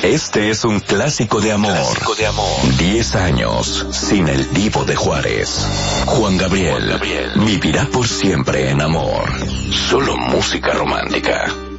Este es un clásico de amor. 10 años sin el Divo de Juárez. Juan Gabriel vivirá por siempre en amor. Solo música romántica.